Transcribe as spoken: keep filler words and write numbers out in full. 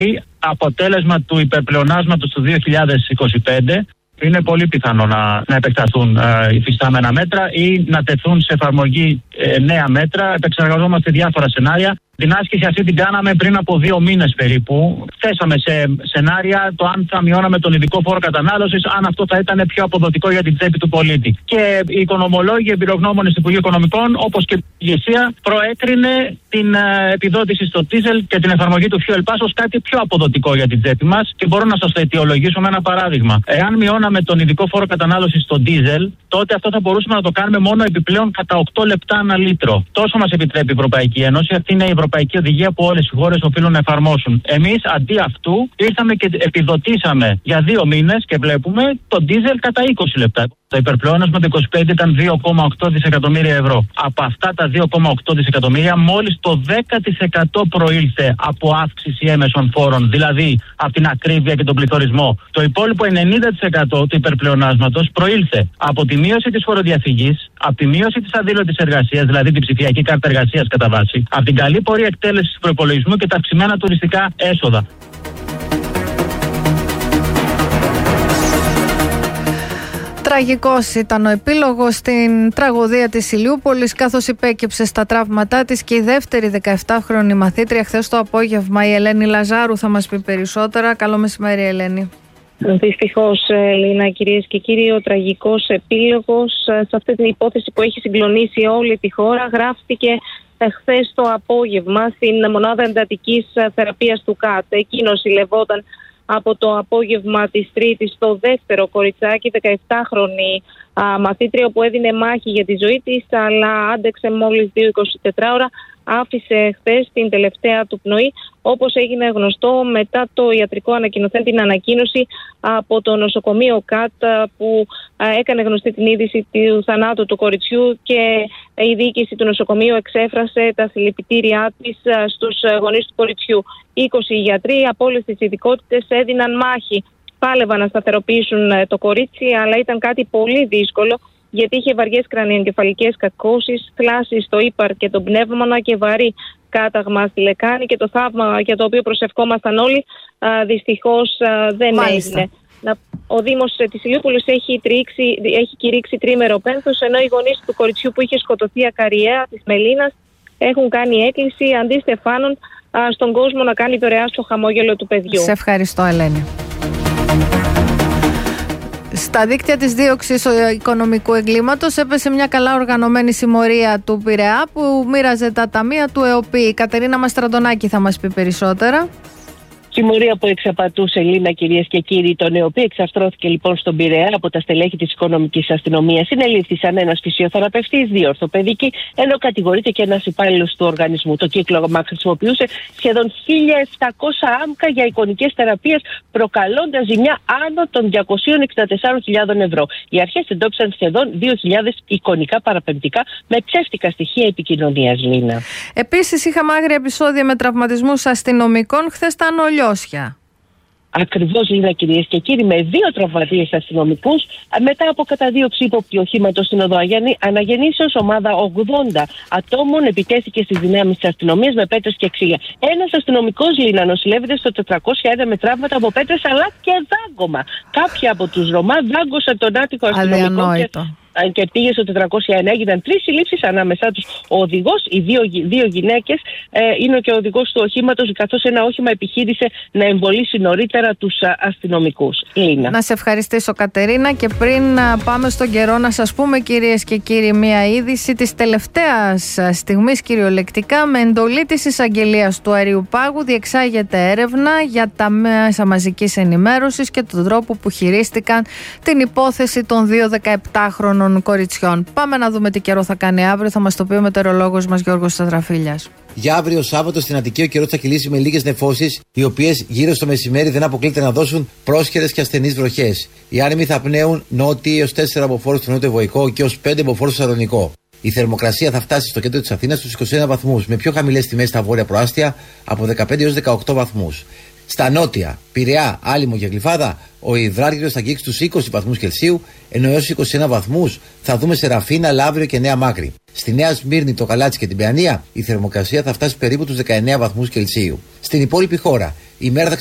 αποτέλεσμα του υπερπλεονάσματος του δύο χιλιάδες είκοσι πέντε. Είναι πολύ πιθανό να, να επεκταθούν ε, υφιστάμενα μέτρα ή να τεθούν σε εφαρμογή ε, νέα μέτρα. Επεξεργαζόμαστε διάφορα σενάρια. Την άσκηση αυτή την κάναμε πριν από δύο μήνες περίπου. Θέσαμε σε σενάρια το αν θα μειώναμε τον ειδικό φόρο κατανάλωσης, αν αυτό θα ήταν πιο αποδοτικό για την τσέπη του πολίτη. Και οι οικονομολόγοι, οι εμπειρογνώμονες του Υπουργείου Οικονομικών, όπως και η ηγεσία, προέκρινε την ε, επιδότηση στο ντίζελ και την εφαρμογή του fuel pass ως κάτι πιο αποδοτικό για την τσέπη μας. Και μπορώ να σας το αιτιολογήσω με ένα παράδειγμα. Εάν μειώναμε τον ειδικό φόρο κατανάλωσης στο ντίζελ, τότε αυτό θα μπορούσαμε να το κάνουμε μόνο επιπλέον κατά οκτώ λεπτά ανά λίτρο. Τόσο μας επιτρέπει η Ευρωπαϊκή Ένωση. Αυτή είναι η Ευρωπαϊκή Οδηγία που όλες οι χώρες οφείλουν να εφαρμόσουν. Εμείς αντί αυτού ήρθαμε και επιδοτήσαμε για δύο μήνες και βλέπουμε το ντίζελ κατά είκοσι λεπτά. Το υπερπλεόνασμα το είκοσι πέντε ήταν δύο κόμμα οκτώ δισεκατομμύρια ευρώ. Από αυτά τα δύο κόμμα οκτώ δισεκατομμύρια, μόλις το δέκα τοις εκατό προήλθε από αύξηση έμεσων φόρων, δηλαδή από την ακρίβεια και τον πληθωρισμό. Το υπόλοιπο ενενήντα τοις εκατό του υπερπλεονάσματος προήλθε από τη μείωση της φοροδιαφυγής, από τη μείωση της αδήλωτης εργασίας, δηλαδή την ψηφιακή κάρτα εργασίας κατά βάση, από την καλή πορεία εκτέλεσης του προϋπολογισμού και τα αυξημένα τουριστικά έσοδα. Τραγικός ήταν ο επίλογος στην τραγωδία της Ηλιούπολης, καθώς υπέκυψε στα τραύματά της και η δεύτερη δεκαεπτάχρονη μαθήτρια χθες το απόγευμα, η Ελένη Λαζάρου, θα μας πει περισσότερα. Καλό μεσημέρι, Ελένη. Δυστυχώς, Λίνα, κυρίες και κύριοι, ο τραγικός επίλογος σε αυτή την υπόθεση που έχει συγκλονίσει όλη τη χώρα γράφτηκε χθες το απόγευμα στην μονάδα εντατικής θεραπείας του ΚΑΤ. Εκεί νοσηλευόταν από το απόγευμα της Τρίτης το δεύτερο κοριτσάκι, δεκαεπτάχρονη α, μαθήτρια που έδινε μάχη για τη ζωή της, αλλά άντεξε μόλις δύο εικοσιτέσσερις ώρα. Άφησε χθες την τελευταία του πνοή, όπως έγινε γνωστό μετά το ιατρικό ανακοινωθέν, την ανακοίνωση από το νοσοκομείο ΚΑΤ που έκανε γνωστή την είδηση του θανάτου του κοριτσιού, και η διοίκηση του νοσοκομείου εξέφρασε τα συλληπιτήριά της στους γονείς του κοριτσιού. είκοσι γιατροί από όλες τις ειδικότητες έδιναν μάχη. Πάλευαν να σταθεροποιήσουν το κορίτσι, αλλά ήταν κάτι πολύ δύσκολο, γιατί είχε βαριές κρανιοεγκεφαλικές κακώσεις, θλάσσεις στο ύπαρ και τον πνεύμονα και βαρύ κάταγμα στη λεκάνη, και το θαύμα για το οποίο προσευχόμασταν όλοι α, δυστυχώς α, δεν Μάλιστα. έγινε. Ο Δήμος της Ηλιούπολης έχει, τρίξει, έχει κηρύξει τρίμερο πένθος, ενώ οι γονείς του κοριτσιού που είχε σκοτωθεί ακαριέα, της Μελίνας, έχουν κάνει έκκληση αντί στεφάνων α, στον κόσμο να κάνει δωρεά στο χαμόγελο του παιδιού. Σε ευχαριστώ, Ελένη. Στα δίκτυα της δίωξης οικονομικού εγκλήματος έπεσε μια καλά οργανωμένη συμμορία του Πειραιά που μοίραζε τα ταμεία του ΕΟΠΗ. Η Κατερίνα Μαστραντονάκη θα μας πει περισσότερα. Συμμορία που εξαπατούσε, Λίνα, κυρίες και κύριοι, τον ΕΟΠΗ εξαρθρώθηκε λοιπόν στον Πειραιά από τα στελέχη της οικονομικής αστυνομίας. Συνελήφθησαν ένας φυσιοθεραπευτής, δύο ορθοπαιδικοί, ενώ κατηγορείται και ένας υπάλληλος του οργανισμού. Το κύκλωμα χρησιμοποιούσε σχεδόν χίλια επτακόσια άμκα για εικονικές θεραπείες, προκαλώντας ζημιά άνω των διακόσιες εξήντα τέσσερις χιλιάδες ευρώ. Οι αρχές εντόπισαν σχεδόν δύο χιλιάδες εικονικά παραπεμπτικά με ψεύτικα στοιχεία επικοινωνίας, Λίνα. Επίσης, είχαμε άγρια επεισόδια με τραυματισμούς αστυνομικών χθες στα Νολιώσια. Ακριβώς, Λίνα, κυρίες και κύριοι, με δύο τραυματίες αστυνομικούς μετά από καταδίωξη ύποπτου οχήματος στην οδό Αναγεννήσεως. Ομάδα ογδόντα ατόμων επιτέθηκε στις δυνάμεις της αστυνομίας με πέτρες και ξύλα. Ένας αστυνομικός, Λίνα, νοσηλεύεται στο τετρακόσια ένα με τραύματα από πέτρες αλλά και δάγκωμα. Κάποιοι από τους Ρωμά δάγκωσαν τον άτυχο αστυνομικό και, και πήγε στο τετρακόσια ένα. Έγιναν τρεις συλλήψεις, ανάμεσά τους ο οδηγός, οι δύο, δύο γυναίκες, ε, είναι και ο οδηγός του οχήματος, καθώς ένα όχημα επιχείρησε να εμβολήσει νωρίτερα τους αστυνομικούς. Λίνα. Να σε ευχαριστήσω, Κατερίνα, και πριν πάμε στον καιρό να σας πούμε, κυρίες και κύριοι, μια είδηση της τελευταίας στιγμής κυριολεκτικά. Με εντολή της εισαγγελίας του Αριουπάγου διεξάγεται έρευνα για τα μέσα μαζικής ενημέρωσης και τον τρόπο που χειρίστηκαν την υπόθεση των δύο δεκαεπτάχρονων κοριτσιών. Πάμε να δούμε τι καιρό θα κάνει αύριο. Θα μας το πει ο μετεωρολόγος μας Γιώργος Σταθραφίλιας. Για αύριο Σάββατο στην Αττική ο καιρός θα κυλήσει με λίγες νεφώσεις, οι οποίες γύρω στο μεσημέρι δεν αποκλείται να δώσουν πρόσχερες και ασθενείς βροχές. Οι άνεμοι θα πνέουν νότιοι έως τέσσερα μποφόρ στο νότιο-βοϊκό και έως πέντε μποφόρ στο Σαλονικό. Η θερμοκρασία θα φτάσει στο κέντρο της Αθήνας στους είκοσι ένα βαθμούς, με πιο χαμηλές τιμές στα βόρεια προάστια από δεκαπέντε έως δεκαοκτώ βαθμούς. Στα νότια, Πειραιά, Άλυμο και Γλυφάδα, ο υδράργυρος θα αγγίξει τους είκοσι βαθμούς Κελσίου, ενώ έως είκοσι ένα βαθμούς θα δούμε σε Ραφίνα, Λαύριο και Νέα Μάκρη. Στη Νέα Σμύρνη, το Καλάτσι και την Παιανία, η θερμοκρασία θα φτάσει περίπου τους δεκαεννέα βαθμούς Κελσίου. Στην υπόλοιπη χώρα, η μέρα θα